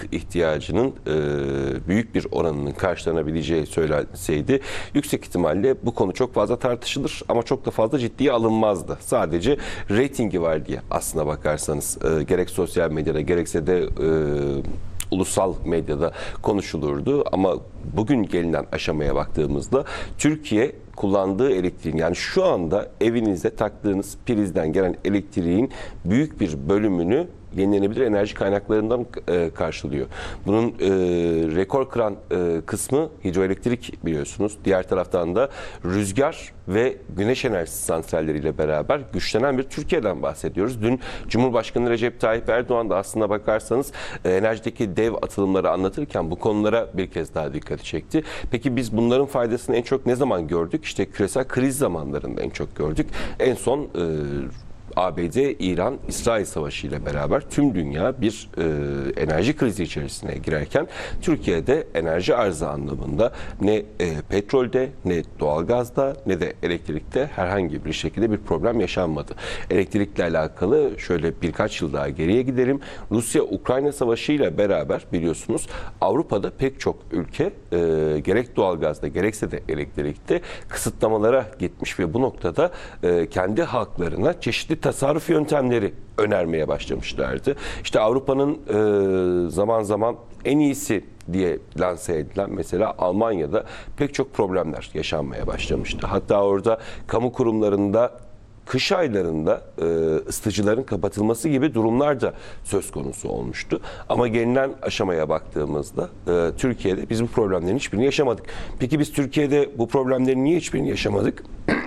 ihtiyacının büyük bir oranının karşılanabileceği söylenseydi yüksek ihtimalle bu konu çok fazla tartışılır ama çok da fazla ciddiye alınmazdı. Sadece reytingi var diye aslına bakarsanız gerek sosyal medyada gerekse de ulusal medyada konuşulurdu ama bugün gelinen aşamaya baktığımızda Türkiye kullandığı elektriğin, yani şu anda evinizde taktığınız prizden gelen elektriğin büyük bir bölümünü yenilenebilir enerji kaynaklarından karşılıyor. Bunun rekor kıran kısmı hidroelektrik biliyorsunuz. Diğer taraftan da rüzgar ve güneş enerjisi santralleriyle beraber güçlenen bir Türkiye'den bahsediyoruz. Dün Cumhurbaşkanı Recep Tayyip Erdoğan da aslına bakarsanız enerjideki dev atılımları anlatırken bu konulara bir kez daha dikkati çekti. Peki biz bunların faydasını en çok ne zaman gördük? İşte küresel kriz zamanlarında en çok gördük. En son ABD, İran, İsrail Savaşı ile beraber tüm dünya bir enerji krizi içerisine girerken Türkiye'de enerji arzı anlamında ne petrolde, ne doğalgazda, ne de elektrikte herhangi bir şekilde bir problem yaşanmadı. Elektrikle alakalı şöyle birkaç yıl daha geriye gidelim. Rusya-Ukrayna Savaşı ile beraber biliyorsunuz Avrupa'da pek çok ülke gerek doğalgazda gerekse de elektrikte kısıtlamalara gitmiş ve bu noktada kendi halklarına çeşitli tasarruf yöntemleri önermeye başlamışlardı. İşte Avrupa'nın zaman zaman en iyisi diye lanse edilen mesela Almanya'da pek çok problemler yaşanmaya başlamıştı. Hatta orada kamu kurumlarında kış aylarında ısıtıcıların kapatılması gibi durumlar da söz konusu olmuştu. Ama gelinen aşamaya baktığımızda Türkiye'de biz bu problemlerin hiçbirini yaşamadık. Peki biz Türkiye'de bu problemlerin niye hiçbirini yaşamadık?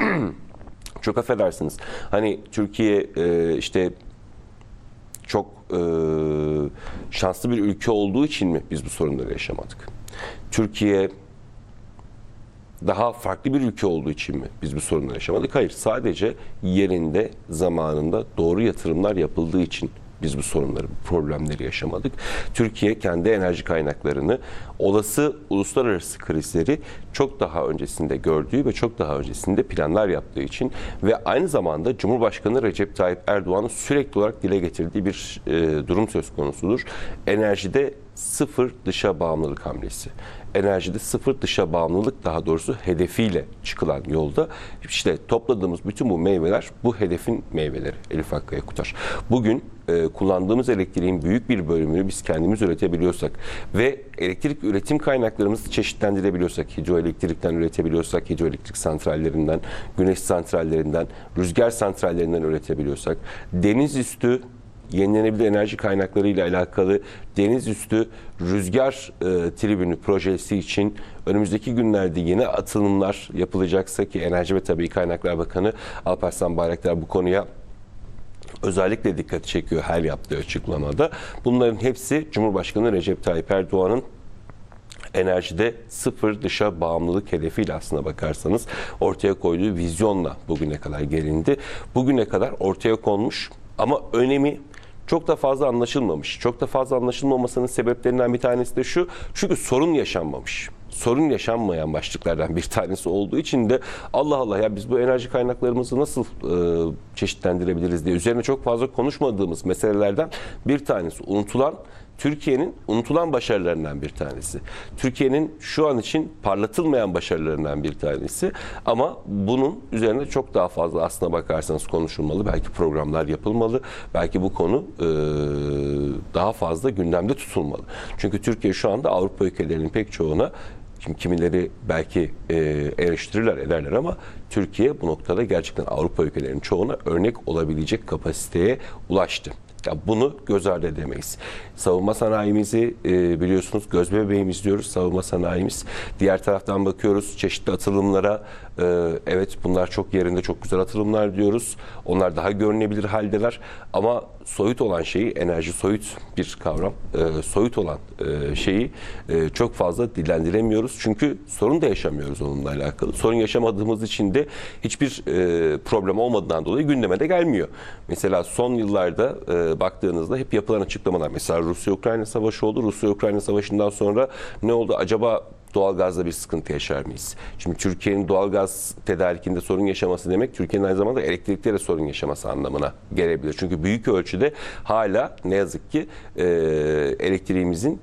Çok affedersiniz. Hani Türkiye işte çok şanslı bir ülke olduğu için mi biz bu sorunları yaşamadık? Türkiye daha farklı bir ülke olduğu için mi biz bu sorunları yaşamadık? Hayır. Sadece yerinde, zamanında doğru yatırımlar yapıldığı için biz bu sorunları, bu problemleri yaşamadık. Türkiye kendi enerji kaynaklarını, olası uluslararası krizleri çok daha öncesinde gördüğü ve çok daha öncesinde planlar yaptığı için ve aynı zamanda Cumhurbaşkanı Recep Tayyip Erdoğan'ın sürekli olarak dile getirdiği bir durum söz konusudur. Enerjide sıfır dışa bağımlılık hamlesi. Enerjide sıfır dışa bağımlılık daha doğrusu hedefiyle çıkılan yolda işte topladığımız bütün bu meyveler bu hedefin meyveleri. Elif Hakkı Kutar. Bugün kullandığımız elektriğin büyük bir bölümünü biz kendimiz üretebiliyorsak ve elektrik üretim kaynaklarımızı çeşitlendirebiliyorsak, hidroelektrikten üretebiliyorsak, hidroelektrik santrallerinden, güneş santrallerinden, rüzgar santrallerinden üretebiliyorsak, deniz üstü yenilenebilir enerji kaynakları ile alakalı deniz üstü rüzgar tribünü projesi için önümüzdeki günlerde yeni atılımlar yapılacaksa ki Enerji ve Tabii Kaynaklar Bakanı Alparslan Bayraktar bu konuya özellikle dikkat çekiyor her yaptığı açıklamada. Bunların hepsi Cumhurbaşkanı Recep Tayyip Erdoğan'ın enerjide sıfır dışa bağımlılık hedefiyle aslına bakarsanız ortaya koyduğu vizyonla bugüne kadar gelindi. Bugüne kadar ortaya konmuş ama önemi çok da fazla anlaşılmamış. Çok da fazla anlaşılmamasının sebeplerinden bir tanesi de şu. Çünkü sorun yaşanmamış. Sorun yaşanmayan başlıklardan bir tanesi olduğu için de Allah Allah ya biz bu enerji kaynaklarımızı nasıl çeşitlendirebiliriz diye üzerine çok fazla konuşmadığımız meselelerden bir tanesi. Türkiye'nin unutulan başarılarından bir tanesi. Türkiye'nin şu an için parlatılmayan başarılarından bir tanesi. Ama bunun üzerine çok daha fazla aslına bakarsanız konuşulmalı. Belki programlar yapılmalı. Belki bu konu daha fazla gündemde tutulmalı. Çünkü Türkiye şu anda Avrupa ülkelerinin pek çoğuna, şimdi kimileri belki eleştirirler ederler ama Türkiye bu noktada gerçekten Avrupa ülkelerinin çoğuna örnek olabilecek kapasiteye ulaştı. Ya bunu göz ardı edemeyiz. Savunma sanayimizi biliyorsunuz göz bebeğimiz diyoruz savunma sanayimiz. Diğer taraftan bakıyoruz çeşitli atılımlara. Evet bunlar çok yerinde çok güzel atılımlar diyoruz. Onlar daha görünebilir haldeler. Ama soyut olan şeyi, enerji soyut bir kavram. Soyut olan şeyi çok fazla dillendiremiyoruz. Çünkü sorun da yaşamıyoruz onunla alakalı. Sorun yaşamadığımız için de hiçbir problem olmadığından dolayı gündeme de gelmiyor. Mesela son yıllarda baktığınızda hep yapılan açıklamalar. Mesela Rusya-Ukrayna Savaşı oldu. Rusya-Ukrayna Savaşı'ndan sonra ne oldu? Acaba doğalgazda bir sıkıntı yaşar mıyız? Şimdi Türkiye'nin doğalgaz tedarikinde sorun yaşaması demek Türkiye'nin aynı zamanda elektrikte de sorun yaşaması anlamına gelebilir. Çünkü büyük ölçüde hala ne yazık ki elektriğimizin